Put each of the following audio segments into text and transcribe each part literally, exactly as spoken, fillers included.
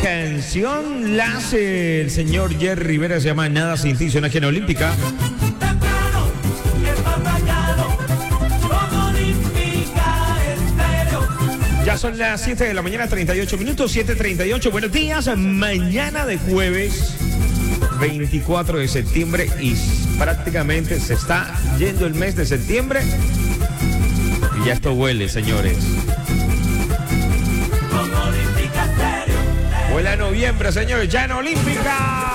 canción la hace el señor Jerry Rivera, se llama Nada sin ti, suena aquí en Olímpica. Ya son las siete de la mañana, treinta y ocho minutos, siete treinta y ocho. Buenos días, mañana de jueves veinticuatro de septiembre y prácticamente se está yendo el mes de septiembre y ya esto huele, señores. Huele a noviembre, señores, ya en Olímpica.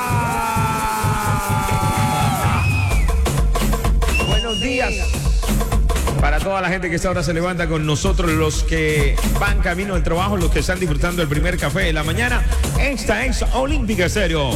Buenos días para toda la gente que esta hora se levanta con nosotros, los que van camino al trabajo, los que están disfrutando el primer café de la mañana. Esta es Olímpica Estéreo.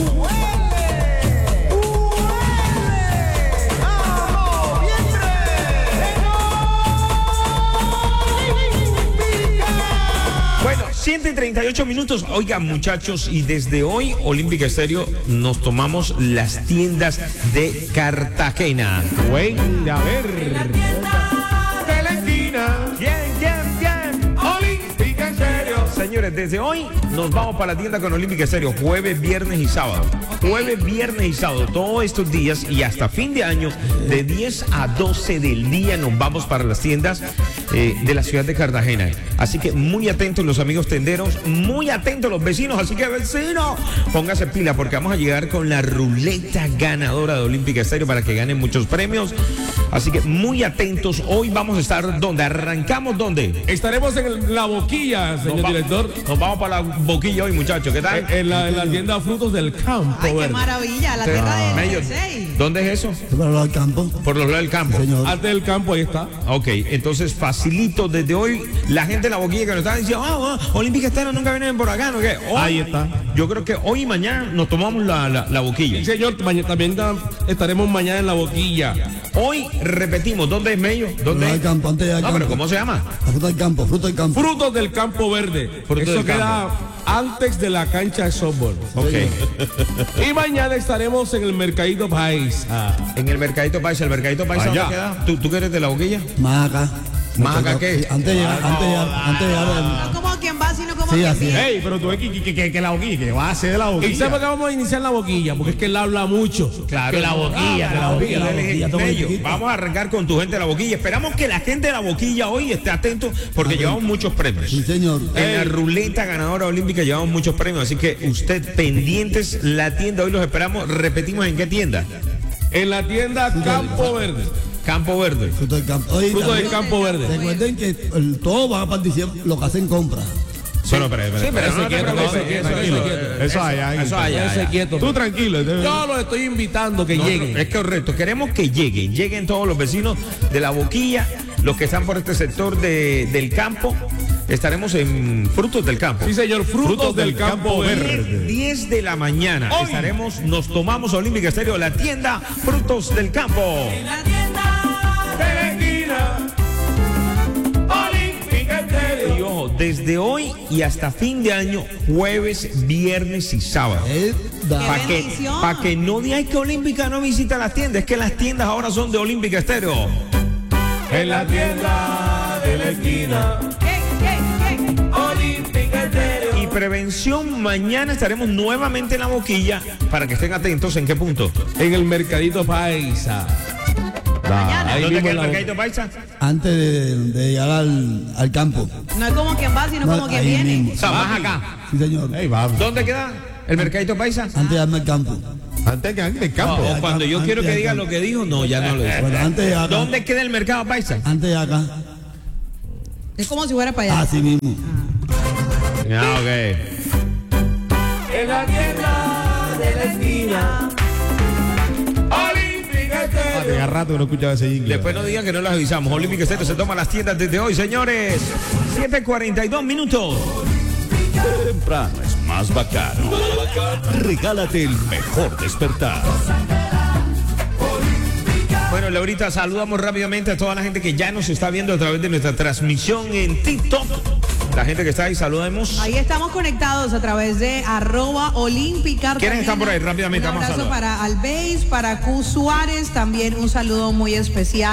Bueno, siete y treinta y ocho minutos. Oigan, muchachos, y desde hoy, Olímpica Estéreo, nos tomamos las tiendas de Cartagena. Venga, a ver. De la esquina. Bien, bien, bien. Olímpica Estéreo. Señores, desde hoy nos vamos para la tienda con Olímpica Estéreo. Jueves, viernes y sábado. Jueves, viernes y sábado. Todos estos días y hasta fin de año, de diez a doce del día, nos vamos para las tiendas eh, de la ciudad de Cartagena. Así que muy atentos los amigos tenderos, muy atentos los vecinos. Así que, vecinos, póngase pila porque vamos a llegar con la ruleta ganadora de Olímpica Estéreo para que ganen muchos premios. Así que muy atentos. Hoy vamos a estar donde arrancamos, ¿dónde? Estaremos en el- la boquilla, señor Nos va- director. Nos vamos para la boquilla hoy, muchachos. ¿Qué tal? En, en la, en la tienda Frutos del Campo. Ay, qué Verde. maravilla, la tienda de Mello, seis. ¿dónde es eso? Para el lado del campo, Por los lados del campo. señor. Antes del campo, ahí está. Ok, entonces facilito desde hoy. La gente de la boquilla que nos está diciendo, ah, ah, Olímpica Estéreo nunca vienen por acá, ¿no? ¿Qué? Hoy- Ahí está. Yo creo que hoy y mañana nos tomamos la, la, la boquilla. Sí, señor, mañana, también da- estaremos mañana en la boquilla. Hoy repetimos, ¿dónde es Mello? Para el ¿Dónde lado es? del campo, antes del No, campo. pero ¿cómo se llama? La fruta del campo, fruta del campo. Frutos del Campo Verde. Frutos Eso del queda antes de la cancha de softball. Ok. Y mañana estaremos en el Mercadito Paisa. En el Mercadito Paisa. ¿El Mercadito Paisa Allá. dónde queda? ¿Tú, ¿Tú que eres de la boquilla? Más acá. ¿Más acá qué? Sí, antes de llegar, antes de llegar, antes de llegar al- No como quien va, sino como Sí, quien así es. viene. Ey, pero tú ves que, que, que, que la boquilla, que va a ser de la boquilla. ¿Y sabes por qué vamos a iniciar la boquilla? Porque es que él habla mucho. Claro, Que la boquilla, que la boquilla. la Yo le dije, boquilla, todo Mello, chiquito. vamos a arrancar con tu gente de la boquilla. Esperamos que la gente de la boquilla hoy esté atento porque llevamos muchos premios. Sí, señor. En la ruleta ganadora olímpica llevamos muchos premios, así que usted pendientes la tienda, hoy los esperamos. Repetimos, ¿en qué tienda? En la tienda Campo Verde. Campo Verde. Fruta del campo. Oye, Frutos del también, Campo Verde. recuerden que el, todo va para diciembre, lo que hacen compra. Bueno, pero, pero, Sí, pero no eso te quieto, preocupes, eso quieto, eso- eso eso- quieto. eso allá, eso allá, Ese allá. quieto. Tú tranquilo. Yo los estoy invitando que No, lleguen. Es correcto, queremos que lleguen, lleguen todos los vecinos de la boquilla, los que están por este sector de, del campo. Estaremos en Frutos del Campo. Sí, señor, Frutos, del, Campo, Verde. diez de la mañana Hoy. estaremos, nos tomamos Olímpica Estéreo, la tienda Frutos del Campo. La tienda De la esquina, Olímpica Estéreo. Y ojo, desde hoy y hasta fin de año, jueves, viernes y sábado. Es da- Para que, bendición. pa' que no digáis que Olímpica no visita las tiendas, es que las tiendas ahora son de Olímpica Estéreo. En la tienda de la esquina. ¿Qué, qué, qué? Olímpica Estéreo. Y prevención, mañana estaremos nuevamente en la boquilla para que estén atentos. ¿En qué punto? En el Mercadito Paisa. Mañana. Ahí ¿Dónde mismo queda en el la- mercadito paisa? antes de, de llegar al, al campo. No es como quien va, sino No, como quien ahí viene. mismo. O sea, más acá. Sí, señor. Ey, vamos. ¿Dónde queda el mercadito paisa? Antes de llegarme al campo. Antes que antes del campo. O cuando yo Antes quiero que acá. diga lo que dijo, no, ya no lo dice. Bueno, antes de acá. ¿Dónde queda el mercado paisa? Antes de acá. Es como si fuera para allá. Así mismo. Ah, ok. En la tienda de la esquina. Olímpica Estéreo. Tenía rato que no escuchaba ese inglés. Después no digan que no las avisamos. Olímpica Estéreo se toma las tiendas desde hoy, señores. siete cuarenta y dos minutos. Temprano es más bacano. Regálate el mejor despertar. Bueno, Laurita, saludamos rápidamente a toda la gente que ya nos está viendo a través de nuestra transmisión en TikTok. La gente que está ahí, saludemos. Ahí estamos conectados a través de arroba olímpica. ¿Quiénes están por ahí? Rápidamente, Un vamos a abrazo saludar. para Albeis, para Q Suárez, también un saludo muy especial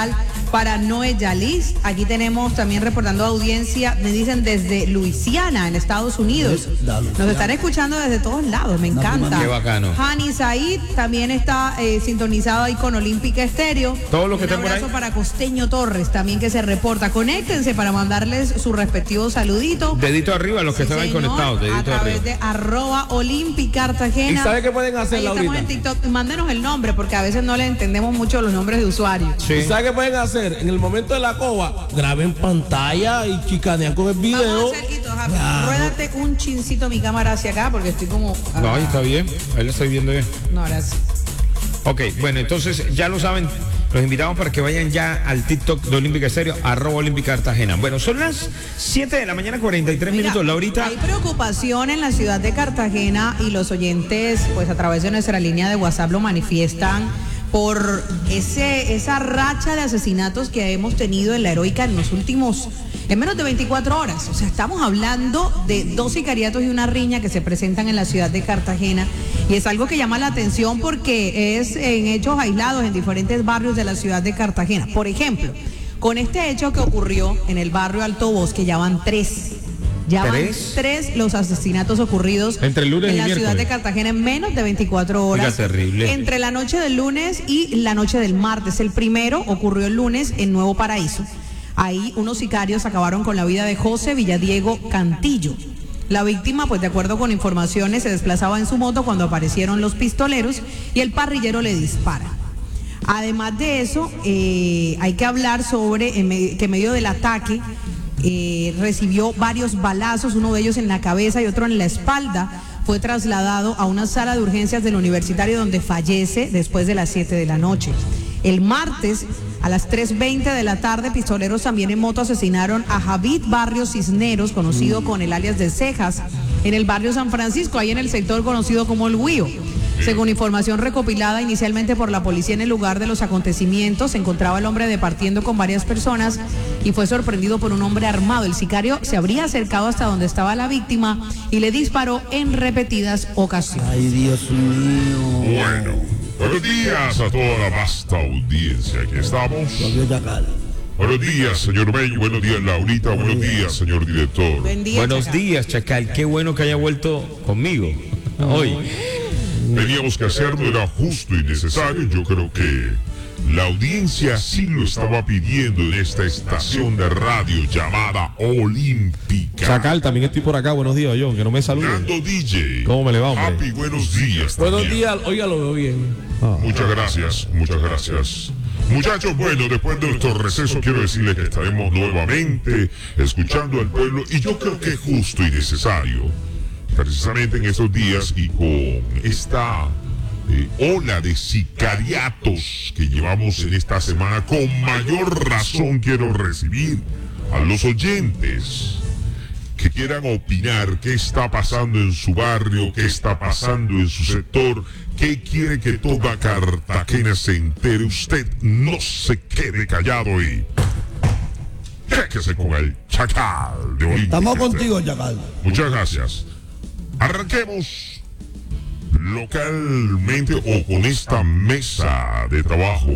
para Noé Yalis. Aquí tenemos también reportando audiencia, me dicen desde Luisiana, en Estados Unidos. Nos están escuchando desde todos lados, me encanta. Qué bacano. Hani Said también está eh, sintonizado ahí con Olímpica Estéreo. Todos los que Un estén por abrazo ahí. para Costeño Torres también, que se reporta. Conéctense para mandarles su respectivo saludito. Dedito arriba a los que Sí, están ahí señor, conectados. a Dedito través arriba. de arroba Olympic Cartagena. ¿Y sabe qué pueden hacer, Ahí estamos Laurita? en TikTok. Mándenos el nombre porque a veces no le entendemos mucho los nombres de usuarios. Sí. ¿Y sabe qué pueden hacer? En el momento de la coba, graben pantalla y chicanean con el video. Vamos a hacer esto, Javi. Ruédate un chincito mi cámara hacia acá porque estoy como. ah, No, ahí está bien. Ahí lo estoy viendo bien. No, ahora sí. Ok, bueno, entonces ya lo saben. Los invitamos para que vayan ya al TikTok de Olímpica Estéreo, arroba Olímpica Cartagena. Bueno, son las siete de la mañana, cuarenta y tres Mira, minutos. Laurita. hay preocupación en la ciudad de Cartagena y los oyentes, pues a través de nuestra línea de WhatsApp lo manifiestan por ese esa racha de asesinatos que hemos tenido en la Heroica en los últimos, en menos de veinticuatro horas. O sea, estamos hablando de dos sicariatos y una riña que se presentan en la ciudad de Cartagena y es algo que llama la atención porque es en hechos aislados en diferentes barrios de la ciudad de Cartagena. Por ejemplo, con este hecho que ocurrió en el barrio Alto Bosque, ya van tres. Ya van ¿Tres? tres los asesinatos ocurridos Entre el lunes en y la ciudad miércoles. de Cartagena en menos de veinticuatro horas. Oiga, terrible. Entre la noche del lunes y la noche del martes. El primero ocurrió el lunes en Nuevo Paraíso. Ahí unos sicarios acabaron con la vida de José Villadiego Cantillo. La víctima, pues de acuerdo con informaciones, se desplazaba en su moto cuando aparecieron los pistoleros y el parrillero le dispara. Además de eso, eh, hay que hablar sobre en me- que en medio del ataque eh, recibió varios balazos, uno de ellos en la cabeza y otro en la espalda. Fue trasladado a una sala de urgencias del Universitario donde fallece después de las siete de la noche. El martes, a las tres veinte de la tarde, pistoleros también en moto asesinaron a Javid Barrios Cisneros, conocido con el alias de Cejas, en el barrio San Francisco, ahí en el sector conocido como El Huío. Según información recopilada inicialmente por la policía en el lugar de los acontecimientos, se encontraba el hombre departiendo con varias personas y fue sorprendido por un hombre armado. El sicario se habría acercado hasta donde estaba la víctima y le disparó en repetidas ocasiones. Ay, Dios mío. Bueno, buenos días a toda la vasta audiencia. Aquí estamos. Volvió Chacal. Buenos días, señor Bello. Buenos días, Laurita. Buenos días, señor director. Buen día, Buenos Chacal. días, Chacal. Qué bueno que haya vuelto conmigo hoy. Teníamos que hacerlo, era justo y necesario. Yo creo que la audiencia sí lo estaba pidiendo en esta estación de radio llamada Olímpica. Chacal, también estoy por acá. Buenos días, John, que no me saluden. Nando D J. ¿Cómo me le va, hombre? Happy, buenos días. Buenos también. días, oiga, lo veo bien. Muchas gracias, muchas gracias. Muchachos, bueno, después de nuestro receso quiero decirles que estaremos nuevamente escuchando al pueblo y yo creo que es justo y necesario, precisamente en estos días y con esta eh, ola de sicariatos que llevamos en esta semana, con mayor razón quiero recibir a los oyentes que quieran opinar qué está pasando en su barrio, qué está pasando en su sector, qué quiere que toda Cartagena se entere. Usted no se quede callado y quédese con el Chacal de Olímpica. Estamos contigo, Chacal. Muchas gracias. Arranquemos localmente o con esta mesa de trabajo.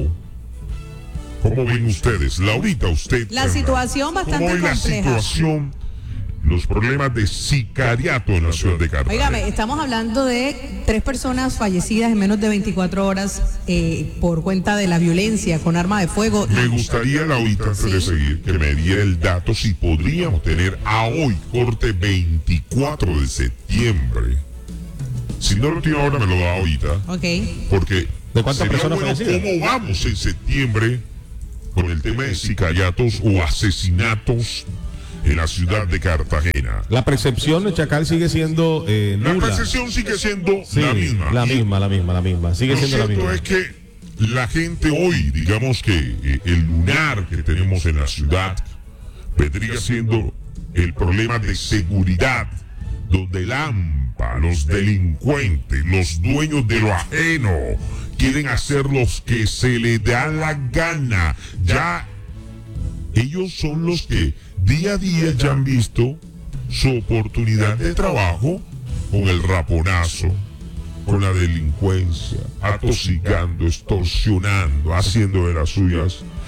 ¿Cómo ven ustedes? Laurita, usted. La situación bastante ¿Cómo ve la compleja. situación, los problemas de sicariato en la ciudad de Cartagena? Óigame, estamos hablando de tres personas fallecidas en menos de veinticuatro horas eh, por cuenta de la violencia con arma de fuego. Me gustaría, Laurita, antes de Sí. seguir, que me diera el dato si podríamos tener a hoy, corte veinticuatro de septiembre. Si no lo tiene ahora, me lo da ahorita. Ok. Porque ¿De cuántas sería personas bueno, fallecidas? ¿cómo vamos en septiembre con el tema de sicariatos o asesinatos en la ciudad de Cartagena? La percepción de Chacal sigue siendo eh, La nula. percepción sigue siendo Sí, la misma. La Y misma, la misma, la misma. Sigue Lo siendo la cierto misma. es que la gente hoy, digamos que eh, el lunar que tenemos en la ciudad vendría siendo el problema de seguridad, donde el AMPA, los delincuentes, los dueños de lo ajeno, quieren hacer los que se les da la gana. Ya ellos son los que día a día ya han visto su oportunidad de trabajo con el raponazo, con la delincuencia, atosigando, extorsionando, haciendo de las suyas.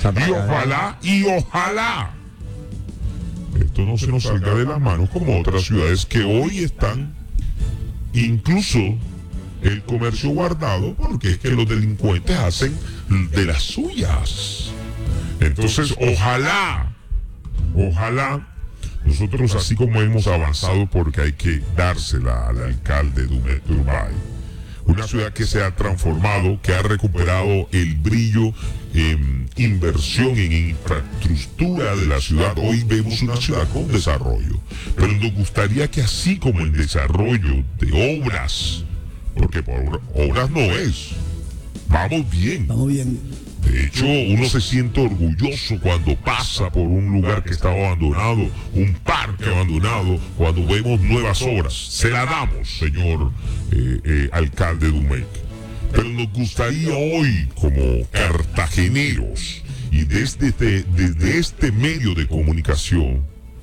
Y ojalá, y ojalá esto no se nos salga de las manos como otras ciudades que hoy están incluso el comercio guardado, porque es que los delincuentes hacen de las suyas. Entonces, ojalá, ojalá nosotros, así como hemos avanzado, porque hay que dársela al alcalde Durbay, una ciudad que se ha transformado, que ha recuperado el brillo, eh, inversión en infraestructura de la ciudad. Hoy vemos una ciudad con desarrollo, pero nos gustaría que así como el desarrollo de obras, porque por obras no es, vamos bien. Vamos bien. De hecho, uno se siente orgulloso cuando pasa por un lugar que estaba abandonado, un parque abandonado, cuando vemos nuevas obras. Se la damos, señor eh, eh, alcalde Dumec. Pero nos gustaría hoy, como cartageneros, y desde este, desde este medio de comunicación,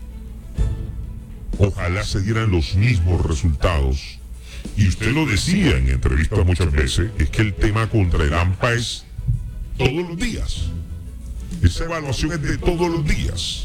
ojalá se dieran los mismos resultados. Y usted lo decía en entrevistas muchas veces, es que el tema contra el AMPA es todos los días. Esa evaluación es de todos los días.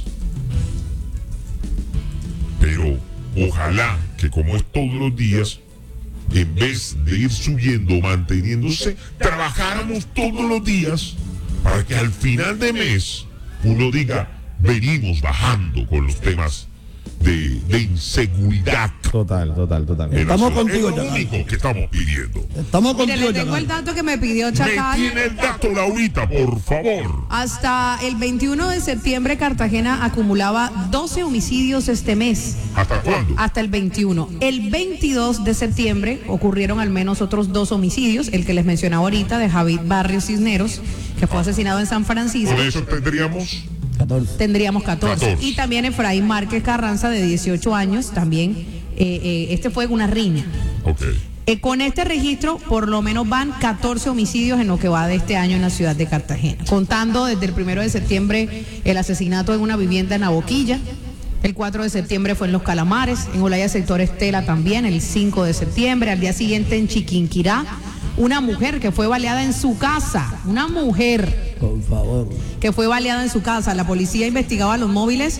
Pero ojalá que como es todos los días, en vez de ir subiendo, manteniéndose, trabajáramos todos los días para que al final de mes uno diga, venimos bajando con los temas de, de inseguridad. Total, total, total. Estamos contigo, es lo Chacal. único que estamos pidiendo. Estamos Mire, contigo, le tengo el Chacal. dato que me pidió Me Chacal. tiene el dato, Laurita, por favor. Hasta el veintiuno de septiembre, Cartagena acumulaba doce homicidios este mes. ¿Hasta cuándo? Hasta el veintiuno. El veintidós de septiembre ocurrieron al menos otros dos homicidios, el que les mencionaba ahorita de Javid Barrios Cisneros, que fue asesinado en San Francisco. Con eso tendríamos catorce. Tendríamos catorce. catorce. Y también Efraín Márquez Carranza, de dieciocho años, también, eh, eh, este fue una riña. Ok. Eh, con este registro, por lo menos van catorce homicidios en lo que va de este año en la ciudad de Cartagena. Contando desde el primero de septiembre el asesinato en una vivienda en Aboquilla. El cuatro de septiembre fue en Los Calamares, en Olaya Sector Estela también, el cinco de septiembre. Al día siguiente en Chiquinquirá, una mujer que fue baleada en su casa. Una mujer. Por favor. que fue baleada en su casa. La policía investigaba los móviles.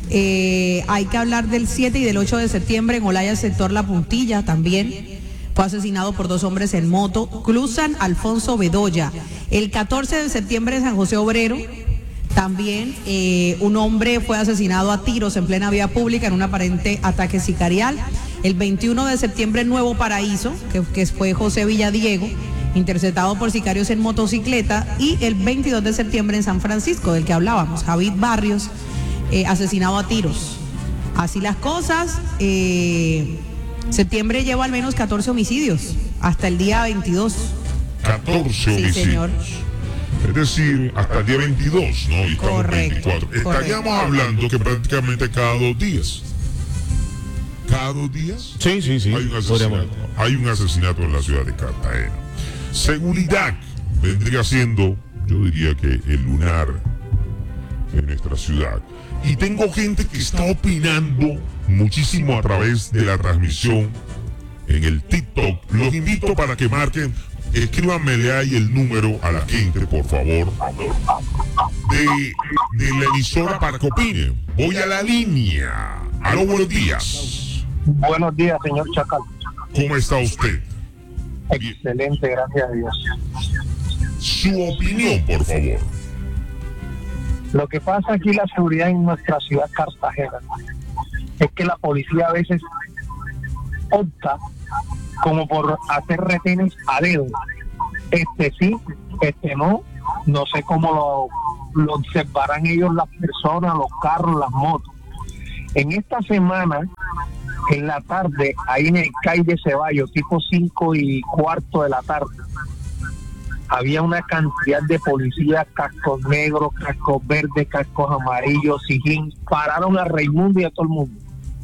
Eh, hay que hablar del siete y del ocho de septiembre en Olaya, sector La Puntilla, también fue asesinado por dos hombres en moto. Cruzan Alfonso Bedoya. El catorce de septiembre en San José Obrero, también eh, un hombre fue asesinado a tiros en plena vía pública en un aparente ataque sicarial. El veintiuno de septiembre en Nuevo Paraíso, que, que fue José Villadiego, interceptado por sicarios en motocicleta. Y el veintidós de septiembre en San Francisco, del que hablábamos, Javid Barrios, eh, asesinado a tiros. Así las cosas, eh, septiembre lleva al menos catorce homicidios, hasta el día veintidós. catorce Sí, homicidios. señor. Es decir, hasta el día veintidós, ¿no? Y estamos Correcto, veinticuatro. Estaríamos correcto. hablando que prácticamente cada dos días. ¿Cada dos días? Sí, sí, sí. Hay un asesinato. Podríamos- Hay un asesinato en la ciudad de Cartagena. Seguridad vendría siendo, yo diría que el lunar en nuestra ciudad. Y tengo gente que está opinando muchísimo a través de la transmisión en el TikTok. Los invito para que marquen, escríbanmele ahí el número a la gente, por favor, de, de la emisora para que opinen. Voy a la línea. Aló, buenos días. Buenos días, señor Chacal. ¿Cómo está usted? Excelente, gracias a Dios. Su opinión, por favor. Lo que pasa aquí, la seguridad en nuestra ciudad Cartagena, es que la policía a veces opta como por hacer retenes a dedo. Este sí, este no. No sé cómo lo, lo observarán ellos, las personas, los carros, las motos. En esta semana, en la tarde, ahí en el calle Ceballos, tipo cinco y cuarto de la tarde, había una cantidad de policías, cascos negros, cascos verdes, cascos amarillos, sijín, pararon a Raimundo y a todo el mundo.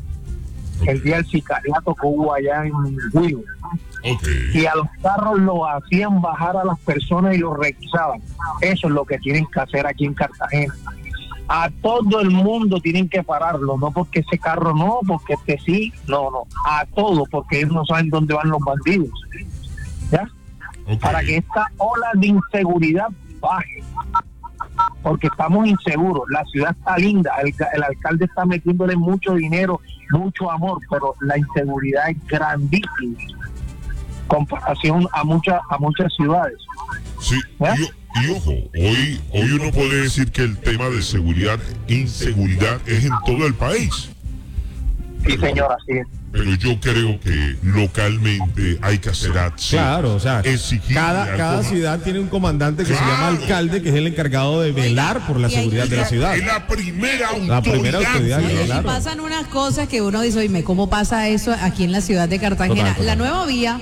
El día del sicariato que hubo allá en Huigo. Okay. Y a los carros lo hacían bajar a las personas y los requisaban. Eso es lo que tienen que hacer aquí en Cartagena. A todo el mundo tienen que pararlo, no porque ese carro no, porque este sí, no, no, a todo, porque ellos no saben dónde van los bandidos. ¿Ya? Okay. Para que esta ola de inseguridad baje. porque estamos inseguros. La ciudad está linda, el, el alcalde está metiéndole mucho dinero, mucho amor, pero la inseguridad es grandísima comparación a muchas a muchas ciudades. Sí, y, y ojo, hoy hoy uno puede decir que el tema de seguridad, inseguridad es en todo el país. Sí, señor, así es. Pero yo creo que localmente hay que hacer acción. Claro, o sea, exigir cada, cada ciudad tiene un comandante que claro. se llama alcalde, que es el encargado de velar por la seguridad de la ciudad. Es la primera autoridad. La primera autoridad, Oye, claro. y pasan unas cosas que uno dice, oye, ¿cómo pasa eso aquí en la ciudad de Cartagena? Total, total. La nueva vía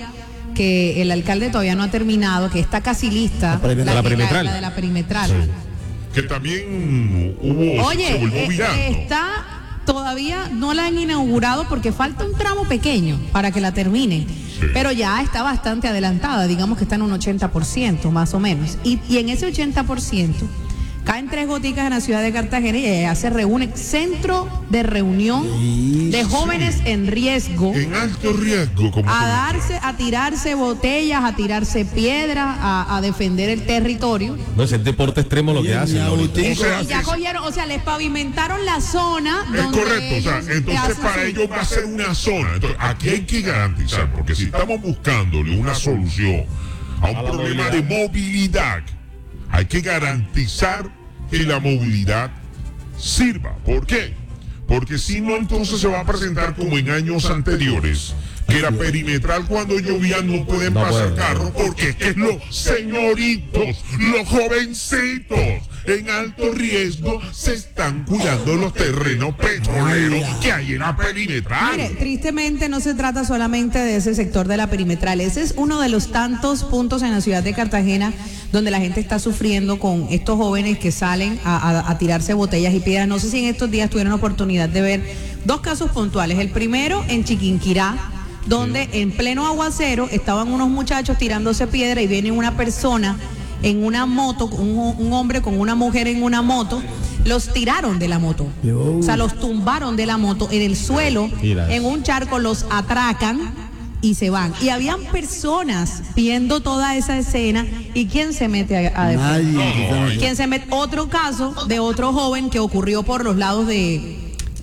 que el alcalde todavía no ha terminado, que está casi lista, La perimetral. La que- perimetral. la de la perimetral. Sí. Que también hubo, Oye, se volvió eh, viral, ¿no? está, todavía no la han inaugurado porque falta un tramo pequeño para que la terminen. Sí. Pero ya está bastante adelantada, digamos que está en un ochenta por ciento más o menos. Y, y en ese ochenta por ciento caen tres goticas en la ciudad de Cartagena y allá se reúne centro de reunión de jóvenes en riesgo En alto riesgo, como a se darse, a tirarse botellas, a tirarse piedras, a, a defender el territorio. No es el deporte extremo lo que Bien, hacen mi ahorita. Agustín, O sea, Y ya es- cogieron, o sea, les pavimentaron la zona Es donde correcto, o sea, ellos entonces hacen para su- ellos va a ser una zona. Entonces, aquí hay que garantizar, porque si estamos buscándole una solución a un A la problema movilidad. de movilidad, hay que garantizar que la movilidad sirva. ¿Por qué? Porque si no, entonces se va a presentar como en años anteriores, que la perimetral cuando llovía no pueden No pasar pueden. carros, porque es que los señoritos, los jovencitos en alto riesgo se están cuidando los terrenos petroleros que hay en la perimetral. Mire, tristemente no se trata solamente de ese sector de la perimetral. Ese es uno de los tantos puntos en la ciudad de Cartagena donde la gente está sufriendo con estos jóvenes que salen a, a- a tirarse botellas y piedras. No sé si en estos días tuvieron la oportunidad de ver dos casos puntuales. El primero en Chiquinquirá, donde en pleno aguacero estaban unos muchachos tirándose piedra y viene una persona en una moto, un, un hombre con una mujer en una moto, los tiraron de la moto. O sea, los tumbaron de la moto en el suelo, Mira. en un charco, los atracan y se van. Y habían personas viendo toda esa escena. ¿Y quién se mete a, a defender? Nadie. ¿Quién se mete? Otro caso de otro joven que ocurrió por los lados de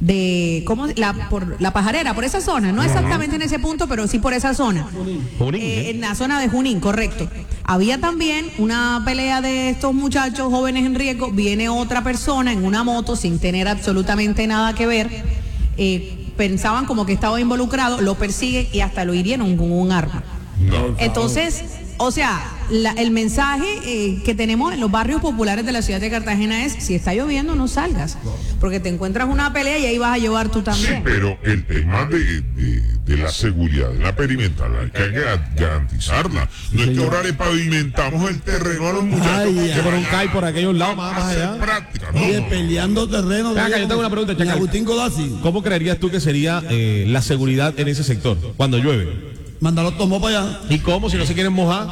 de cómo la por la Pajarera, por esa zona, no exactamente en ese punto, pero sí por esa zona. Junín, Eh, ¿eh? en la zona de Junín, correcto. Había también una pelea de estos muchachos jóvenes en riesgo, viene otra persona en una moto sin tener absolutamente nada que ver. Eh, pensaban como que estaba involucrado, lo persiguen y hasta lo hirieron con un arma. No. Entonces, o sea, la- el mensaje eh, que tenemos en los barrios populares de la ciudad de Cartagena es, si está lloviendo no salgas, porque te encuentras una pelea y ahí vas a llevar tú Sí, también. pero el tema de, de, de la seguridad de la perimetral hay que gar- garantizarla. No es que ahora le pavimentamos el terreno a los muchachos. Ay, que ya. Por un vayan CAI por aquellos lados, más, a más hacer allá. práctica. No, Oye, no. peleando terreno. Ven acá, yo tengo una pregunta, Mi Chacal. Agustín Codazzi. ¿Cómo creerías tú que sería eh, la seguridad en ese sector cuando llueve? Mándalo tomó para allá. ¿Y cómo si no se quieren mojar?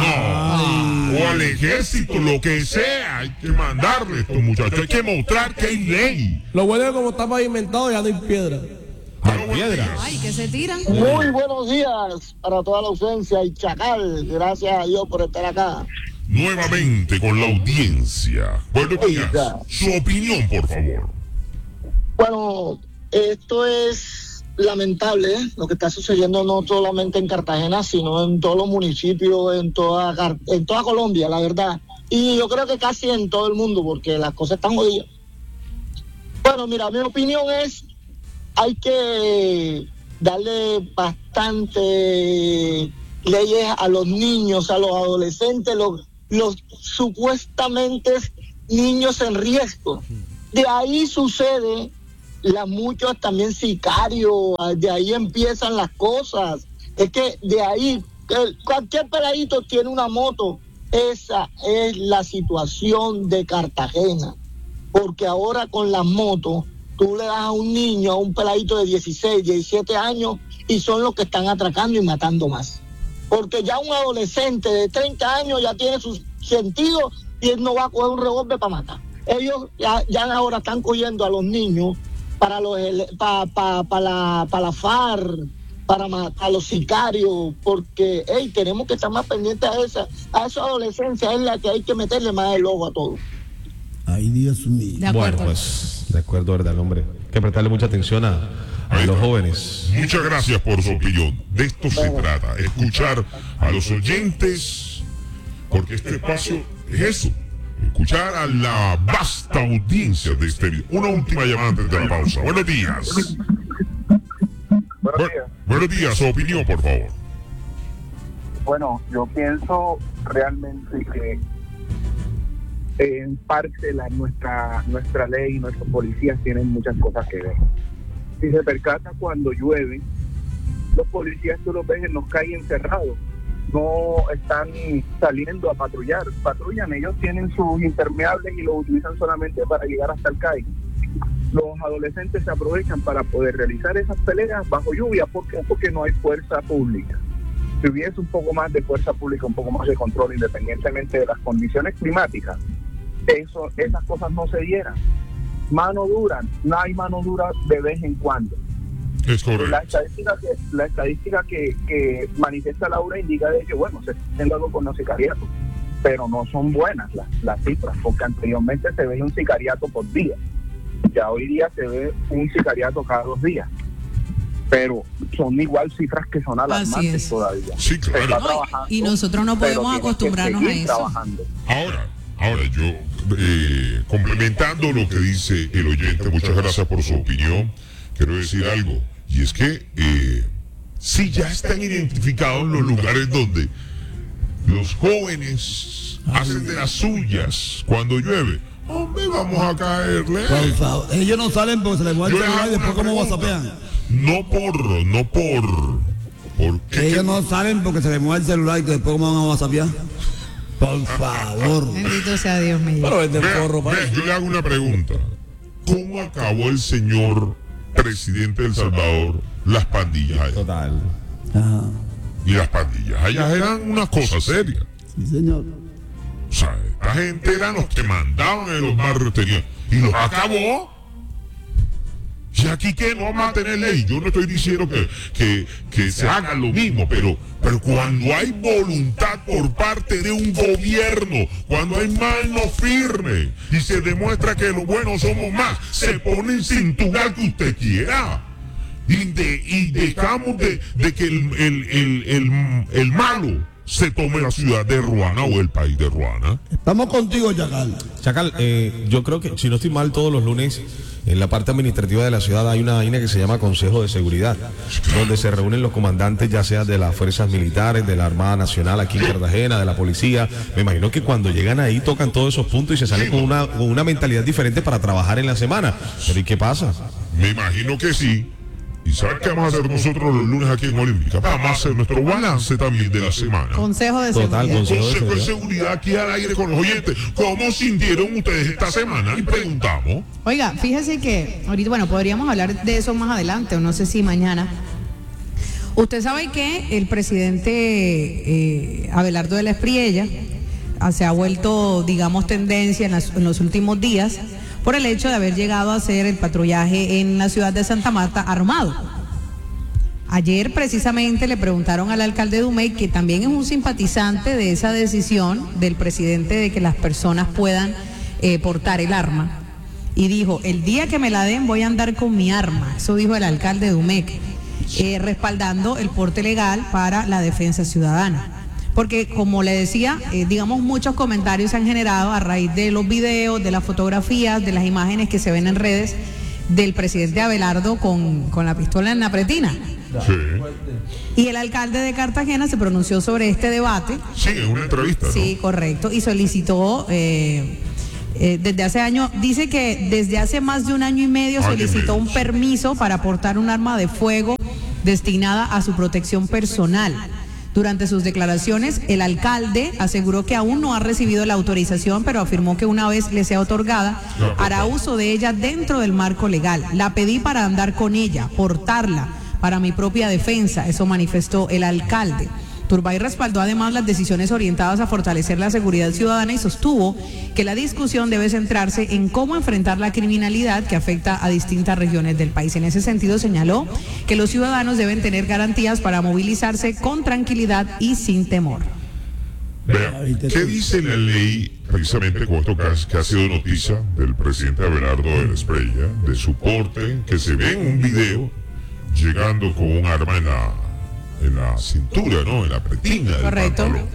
O al ejército, lo que sea, hay que mandarle a estos muchachos. Hay que mostrar que hay ley. Lo bueno es que como está pavimentado ya no hay piedra. Hay piedras. Ay, que se tiran. Muy buenos días para toda la ausencia y Chacal, gracias a Dios por estar acá. Nuevamente con la audiencia. Buenos días. Oiga. Su opinión, por favor. Bueno, esto es lamentable, ¿eh? Lo que está sucediendo no solamente en Cartagena, sino en todos los municipios, en toda, Car- en toda Colombia, la verdad. Y yo creo que casi en todo el mundo, porque las cosas están jodidas. Bueno, mira, mi opinión es, hay que darle bastante leyes a los niños, a los adolescentes, los, los supuestamente niños en riesgo. De ahí sucede la muchos también sicarios, de ahí empiezan las cosas. Es que de ahí, el- cualquier peladito tiene una moto. Esa es la situación de Cartagena. Porque ahora con las motos, tú le das a un niño, a un peladito de dieciséis, diecisiete años, y son los que están atracando y matando más. Porque ya un adolescente de treinta años ya tiene sus sentidos y él no va a coger un revólver para matar. Ellos ya, ya ahora están cogiendo a los niños para los para pa, pa la, pa la FARC, para matar a los sicarios, porque hey, tenemos que estar más pendientes a esa, a esa adolescencia, es la que hay que meterle más el ojo a todo. Ay, Dios mío. De acuerdo. Bueno, pues, de acuerdo, ¿verdad, hombre? Hay que prestarle mucha atención a, a los jóvenes. Muchas gracias por su opinión. De esto se trata, escuchar a los oyentes, porque este espacio es eso, escuchar a la vasta audiencia de este video. Una última llamada antes de la pausa. Buenos días. Buenos días. Buenos días, su opinión, por favor. Bueno, yo pienso realmente que en parte la, nuestra nuestra ley y nuestros policías tienen muchas cosas que ver. Si se percata cuando llueve, los policías tú los ves en los calles encerrados, no están saliendo a patrullar, patrullan, ellos tienen sus impermeables y los utilizan solamente para llegar hasta el calle. Los adolescentes se aprovechan para poder realizar esas peleas bajo lluvia. ¿Por qué? Porque no hay fuerza pública. Si hubiese un poco más de fuerza pública, un poco más de control, independientemente de las condiciones climáticas, eso, esas cosas no se dieran. Mano dura, no hay mano dura de vez en cuando. Es correcto. La estadística que, la estadística que, que manifiesta Laura indica de que, bueno, se está haciendo algo con los sicariatos, pero no son buenas las, las cifras, porque anteriormente se veía un sicariato por día. Ya hoy día se ve un sicariato cada dos días. Pero son igual cifras que son alarmantes todavía. Sí, claro. Se está No, trabajando, y nosotros no pero podemos tiene que acostumbrarnos a seguir eso. trabajando. Ahora, ahora yo, eh, complementando lo que dice el oyente, muchas gracias por su opinión, quiero decir algo, y es que eh, sí ya están identificados los lugares donde los jóvenes hacen de las suyas cuando llueve. Hombre, vamos a caerle. Por favor, ellos no salen porque se les mueve el Yo les celular y hago después una cómo pregunta. whatsappean. No por, no por, porque Ellos no salen porque se les mueve el celular y después cómo van a whatsappear. Por favor. Bendito sea Dios mío. Pero venden Vea, forro, vea, para. yo le hago una pregunta. ¿Cómo acabó el señor presidente de El Salvador las pandillas allá? Total. Ajá. Y las pandillas allá eran unas cosas serias. Sí, señor. O sea, esta gente eran los que mandaban en los barrios, tenían, y los acabó. Y aquí que no vamos a tener ley. Yo no estoy diciendo que, que, que se haga lo mismo, pero, pero cuando hay voluntad por parte de un gobierno, cuando hay mano firme y se demuestra que los buenos somos más, se pone en cintura que usted quiera. Y, de, y dejamos de, de que el, el, el, el, el malo se tome la ciudad de Ruana o el país de Ruana. Estamos contigo, Chacal. Chacal, eh, yo creo que, si no estoy mal, todos los lunes en la parte administrativa de la ciudad hay una vaina que se llama Consejo de Seguridad, donde se reúnen los comandantes, ya sea de las fuerzas militares, de la Armada Nacional aquí en Cartagena, de la policía. Me imagino que cuando llegan ahí tocan todos esos puntos y se salen con una, con una mentalidad diferente para trabajar en la semana. Pero ¿y qué pasa? Me imagino que sí. ¿Y sabes qué vamos a hacer nosotros los lunes aquí en Olímpica? Vamos a hacer nuestro balance también de la semana. Consejo de Total, seguridad. consejo de Consejo de seguridad. seguridad aquí al aire con los oyentes. ¿Cómo sintieron ustedes esta semana? Y preguntamos. Oiga, fíjese que ahorita, bueno, podríamos hablar de eso más adelante, o no sé si mañana. Usted sabe que el presidente eh, Abelardo de la Espriella ah, se ha vuelto, digamos, tendencia en, las- en los últimos días por el hecho de haber llegado a hacer el patrullaje en la ciudad de Santa Marta armado. Ayer precisamente le preguntaron al alcalde Dumey, que también es un simpatizante de esa decisión del presidente de que las personas puedan eh, portar el arma, y dijo: el día que me la den voy a andar con mi arma. Eso dijo el alcalde Dumey, eh, respaldando el porte legal para la defensa ciudadana. Porque, como le decía, eh, digamos, muchos comentarios se han generado a raíz de los videos, de las fotografías, de las imágenes que se ven en redes del presidente Abelardo con, con la pistola en la pretina. Sí. Y el alcalde de Cartagena se pronunció sobre este debate. Sí, en una entrevista, ¿no? Sí, correcto. Y solicitó, eh, eh, desde hace años, dice que desde hace más de un año y medio Año y solicitó medio. un permiso para portar un arma de fuego destinada a su protección personal. Durante sus declaraciones, el alcalde aseguró que aún no ha recibido la autorización, pero afirmó que una vez le sea otorgada, hará uso de ella dentro del marco legal. La pedí para andar con ella, portarla para mi propia defensa, eso manifestó el alcalde. Turbay respaldó además las decisiones orientadas a fortalecer la seguridad ciudadana y sostuvo que la discusión debe centrarse en cómo enfrentar la criminalidad que afecta a distintas regiones del país. En ese sentido, señaló que los ciudadanos deben tener garantías para movilizarse con tranquilidad y sin temor. Vea, ¿qué dice la ley precisamente con esto que ha, que ha sido noticia del presidente Abelardo de la Espriella, de su porte, que se ve en un video llegando con un arma en la, en la cintura, ¿no? En la pretina del Correcto. pantalón.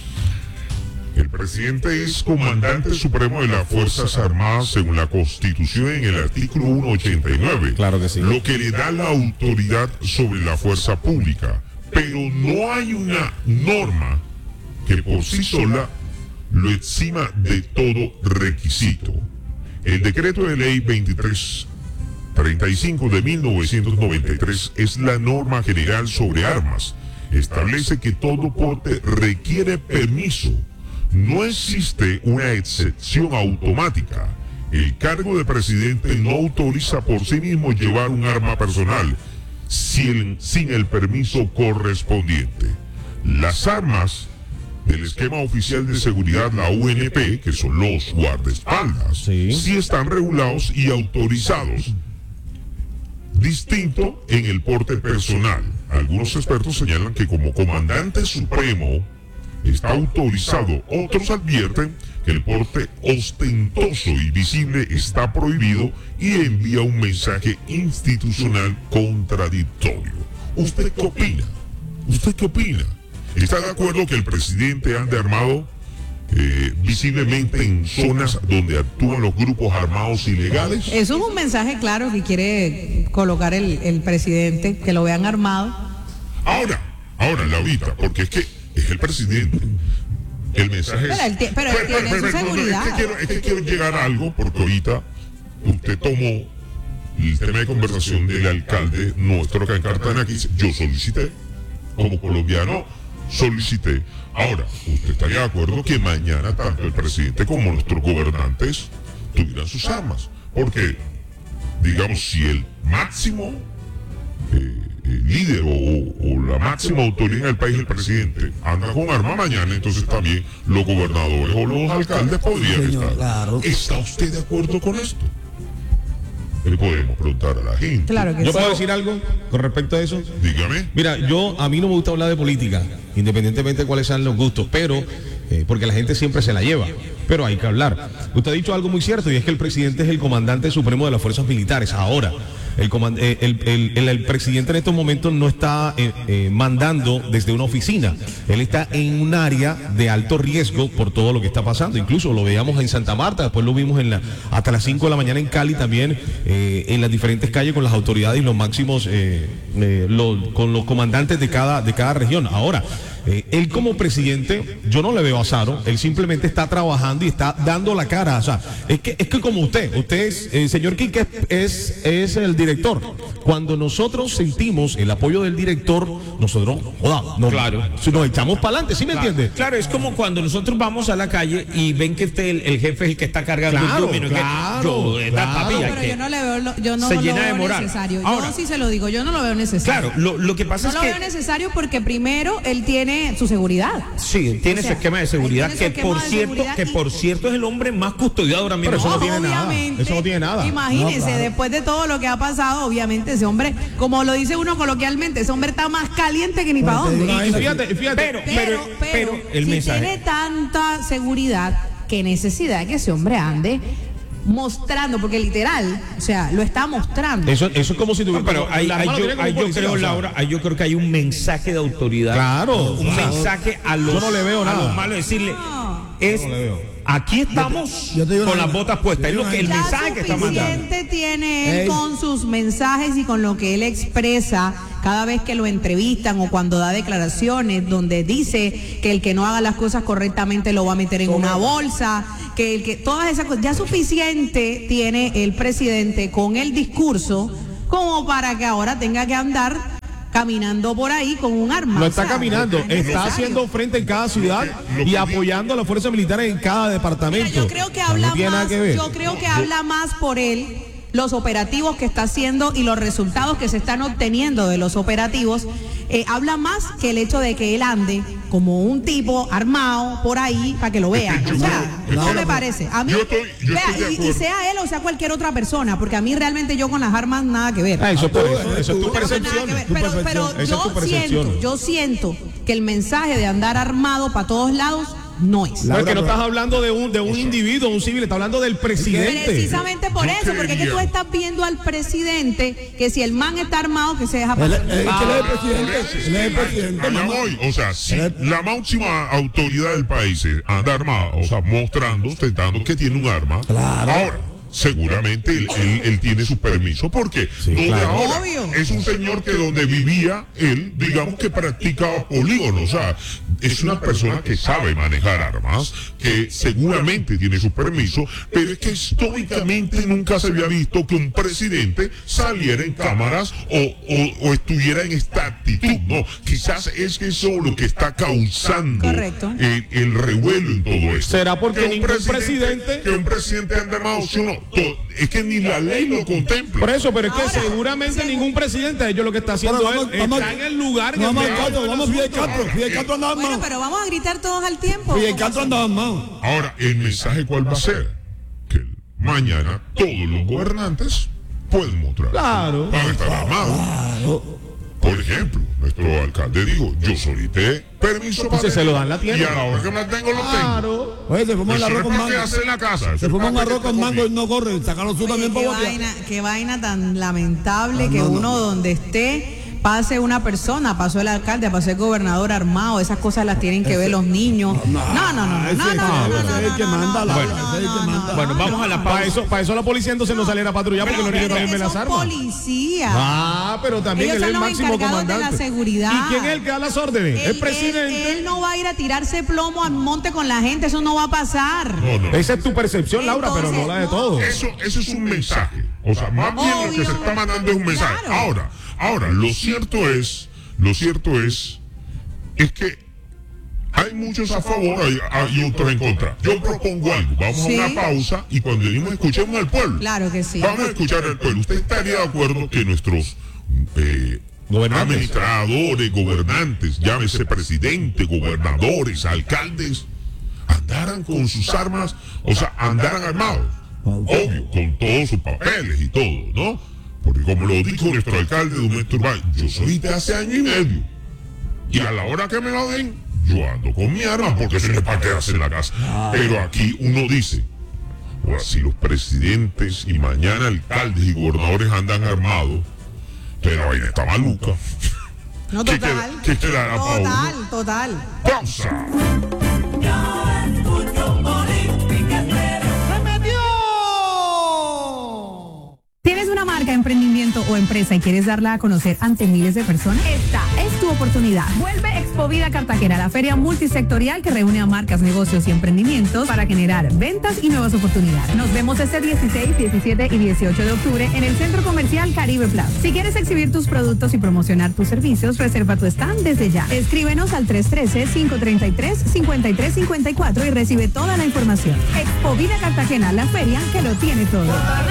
El presidente es comandante supremo de las Fuerzas Armadas según la Constitución en el artículo ciento ochenta y nueve. Claro que sí. Lo que le da la autoridad sobre la fuerza pública. Pero no hay una norma que por sí sola lo exima de todo requisito. El decreto de ley veintitrés treinta y cinco de mil novecientos noventa y tres es la norma general sobre armas. Establece que todo porte requiere permiso. No existe una excepción automática. El cargo de presidente no autoriza por sí mismo llevar un arma personal sin, sin el permiso correspondiente. Las armas del esquema oficial de seguridad, la U N P, que son los guardaespaldas, Sí. sí están regulados y autorizados. Distinto en el porte personal. Algunos expertos señalan que como comandante supremo está autorizado. Otros advierten que el porte ostentoso y visible está prohibido y envía un mensaje institucional contradictorio. ¿Usted qué opina? ¿Usted qué opina? ¿Está de acuerdo que el presidente ande armado eh, visiblemente en zonas donde actúan los grupos armados ilegales? Eso es un mensaje claro que quiere colocar el, el presidente, que lo vean armado. Ahora, ahora, Laurita, porque es que es el presidente. El mensaje es... Pero él, tie- pero él Espera, tiene espera, su espera, no, no, seguridad. es, que quiero, es que quiero llegar a algo, porque ahorita usted tomó el tema de conversación del alcalde nuestro acá en Cartagena, que dice, yo solicité, como colombiano, solicité. Ahora, ¿usted estaría de acuerdo que mañana tanto el presidente como nuestros gobernantes tuvieran sus armas? Porque, digamos, si el máximo eh, eh, líder o, o la máxima autoridad del país, el presidente, anda con arma mañana, entonces también los gobernadores o los alcaldes podrían Señor, estar. claro. ¿Está usted de acuerdo con esto? Le podemos preguntar a la gente. Claro que ¿Yo sí. puedo decir algo con respecto a eso? Dígame. Mira, yo a mí no me gusta hablar de política, independientemente de cuáles sean los gustos, pero eh, porque la gente siempre se la lleva, pero hay que hablar. Usted ha dicho algo muy cierto y es que el presidente es el comandante supremo de las fuerzas militares. Ahora, el, comand- eh, el, el, el, el presidente en estos momentos no está eh, eh, mandando desde una oficina, él está en un área de alto riesgo por todo lo que está pasando. Incluso lo veíamos en Santa Marta, después lo vimos en la, hasta las cinco de la mañana en Cali también, eh, en las diferentes calles con las autoridades y los máximos, eh, eh, los- con los comandantes de cada, de cada región. Ahora, eh, él como presidente, yo no le veo a Saro, él simplemente está trabajando y está dando la cara. O sea, es que, es que como usted, usted es, el señor Quique es, es el director. Cuando nosotros sentimos el apoyo del director, nosotros, joda, nos, Claro. nos echamos para adelante, ¿sí me entiende? Claro, es como cuando nosotros vamos a la calle y ven que usted, el, el jefe es el que está cargando Claro, el domino, que claro, yo, esta claro. papi, hay Pero que- yo no le veo, lo- yo no se lo llena de veo moral. necesario. Ahora- yo sí se lo digo, yo no lo veo necesario. Claro, lo, lo que pasa No lo es veo que necesario porque primero él tiene su seguridad. sí, tiene O sea, su esquema de seguridad, él tiene su que esquema por de cierto, seguridad que y- por cierto es el hombre más custodiado ahora mismo. Pero eso no tiene nada, Obviamente, eso no tiene nada. Imagínense, No, claro. después de todo lo que ha pasado, obviamente ese hombre, como lo dice uno coloquialmente, ese hombre está más caliente que ni para Bueno, te digo dónde. una Y fíjate, fíjate, Pero, Pero, pero, pero, pero el si mensaje. tiene tanta seguridad, qué necesidad que ese hombre ande mostrando, porque literal, o sea, lo está mostrando. eso, eso es como si tuviera. No, pero ahí, la ahí arma lo yo, tiene como ahí yo policía, creo, o sea. Laura, ahí yo creo que hay un mensaje de autoridad. Claro, Un claro. mensaje a los, Yo no le veo a nada. los malos, decirle, No. es, No le veo. aquí estamos yo te digo con una- las botas puestas. Es yo lo te que digo el Ya mensaje que está mandando. suficiente tiene él Ey. con sus mensajes y con lo que él expresa cada vez que lo entrevistan o cuando da declaraciones donde dice que el que no haga las cosas correctamente lo va a meter en una bolsa, que el que todas esas cosas, ya suficiente tiene el presidente con el discurso como para que ahora tenga que andar caminando por ahí con un arma. No O está sea, caminando, no es está necesario. haciendo frente en cada ciudad Lo que- y apoyando a las fuerzas militares en cada Mira, departamento. yo creo que No habla tiene nada más, que ver. yo creo que habla más por él los operativos que está haciendo y los resultados que se están obteniendo de los operativos, eh, habla más que el hecho de que él ande como un tipo armado por ahí para que lo vean. O sea, no me parece. A mí, yo estoy, yo vea, estoy de y, y acuerdo. sea él o sea cualquier otra persona, porque a mí realmente yo con las armas nada que ver. Ah, eso, por eso, eso es tu No, nada percepción. que ver. tu Pero, percepción. pero Esa es yo tu percepción. siento, yo siento que el mensaje de andar armado para todos lados no es. No, es que no estás hablando de un, de un individuo, un civil, estás hablando del presidente. Precisamente por Yo eso, porque es que tú creería. estás viendo al presidente que si el man está armado, que se deja Él, pasar. él, Ah, él es el presidente. Él es el presidente. Allá mamá. voy. O sea, si la máxima autoridad del país anda armada, o sea, mostrando, ostentando que tiene un arma, Claro. ahora, seguramente él, él- él tiene su permiso. porque Donde claro. ahora Obvio. es un señor que donde vivía él, digamos que practicaba polígono. O sea, es una persona que sabe manejar armas, que seguramente tiene su permiso, pero es que históricamente nunca se había visto que un presidente saliera en cámaras o, o- o estuviera en esta actitud. No, quizás es que eso lo que está causando Correcto. el, el revuelo en todo esto. ¿Será porque Que un ningún presidente- que un presidente ande armado, sí o no? To- es que ni la ley lo contempla. Por eso, pero es que Ahora, seguramente sí. ningún presidente, ellos lo que está haciendo Bueno, vamos- es, vamos- está en el lugar en Vamos el al medio Castro, del vamos Fidel asunto. Castro. Fidel Castro andaba Bueno, armado. pero vamos a gritar todos al tiempo. Fidel ¿Cómo Castro así? andaba armado. Ahora, el mensaje cuál va a ser? Que mañana todos los gobernantes pueden mostrar. Claro. Van a estar armados. Claro. Por ejemplo, nuestro alcalde dijo, yo solicité permiso para... Entonces se lo dan la tienda. Y a la hora que me la tengo, lo tengo. Claro. Oye, se fumó el Eso arroz no con es para mango. quedarse en la casa. Se fumó un arroz con mango y no corre. Sacaron su Oye, también qué, para botear. vaina, qué vaina tan lamentable Ah, que no, no, uno no. donde esté pase una persona, pasó el alcalde, pasó el gobernador armado, esas cosas las tienen que ver los niños. No, no, no, no, no, ese no, es- no, no, ese no, es el que no, manda no, la- no, ese es el que no, manda. no. Bueno, vamos a la Para eso, para eso la policía entonces no saliera a patrullar porque los niños Pero también ven las son armas. policías. Ah, pero también Ellos él es son el los máximo encargados de la comandante. seguridad. ¿Y quién es el que da las órdenes? Él, el presidente. él- él no va a ir a tirarse plomo al monte con la gente, eso no va a pasar. No, no. Esa es tu percepción, Laura, pero no Entonces, la de no. todos. Eso, eso es un mensaje. O sea, más bien lo que se Obvio. está mandando es un mensaje. Claro. Ahora, ahora, lo cierto es, lo cierto es, es que hay muchos a favor y hay otros en contra. Yo propongo algo. Vamos Sí. a una pausa y cuando venimos escuchemos al pueblo. Claro que sí. Vamos a escuchar al pueblo. ¿Usted estaría de acuerdo que nuestros eh, Gobernantes. administradores, gobernantes, llámese presidente, gobernadores, alcaldes, andaran con sus armas, o sea, andaran armados? Obvio, con todos sus papeles y todo, ¿no? Porque como lo dijo nuestro alcalde Dumés Turbay, yo soy de hace año y medio. Y a la hora que me lo den, yo ando con mi arma porque se me para quedarse en la casa. Pero aquí uno dice, ahora si los presidentes y mañana alcaldes y gobernadores andan armados, pero la vaina está maluca. No, ¿Qué total. queda- qué quedará para Total, uno? total. Pausa. ¿Tienes una marca, emprendimiento o empresa y quieres darla a conocer ante miles de personas? Esta es tu oportunidad. Vuelve Expovida Cartagena, la feria multisectorial que reúne a marcas, negocios y emprendimientos para generar ventas y nuevas oportunidades. Nos vemos este dieciséis, diecisiete y dieciocho de octubre en el Centro Comercial Caribe Plaza. Si quieres exhibir tus productos y promocionar tus servicios, reserva tu stand desde ya. Escríbenos al tres uno tres, cinco tres tres, cinco tres cinco cuatro y recibe toda la información. Expovida Cartagena, la feria que lo tiene todo.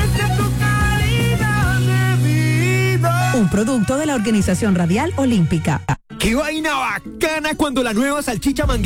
Un producto de la Organización Radial Olímpica. ¡Qué vaina bacana cuando la nueva salchicha Manguera